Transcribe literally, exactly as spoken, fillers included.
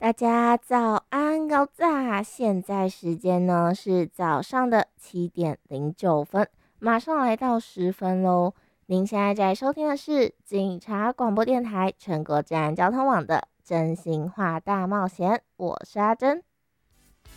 大家早安高炸！现在时间呢是早上的七点零九分，马上来到十分喽。您现在在收听的是警察广播电台全国治安交通网的真心话大冒险，我是阿珍。